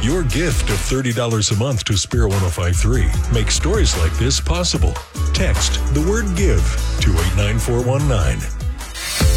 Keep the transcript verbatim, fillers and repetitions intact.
Your gift of thirty dollars a month to Spirit one oh five point three makes stories like this possible. Text the word GIVE to eight nine four one nine.